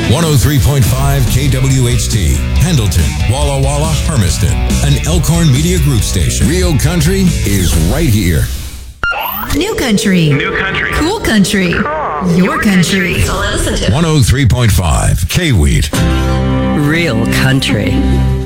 103.5 KWHT, Pendleton, Walla Walla, Hermiston, an Elkhorn Media Group station. Real country is right here. New country. New country. Cool country. Cool. Your country. That's all I listen to. 103.5 K-Wheat. Real country.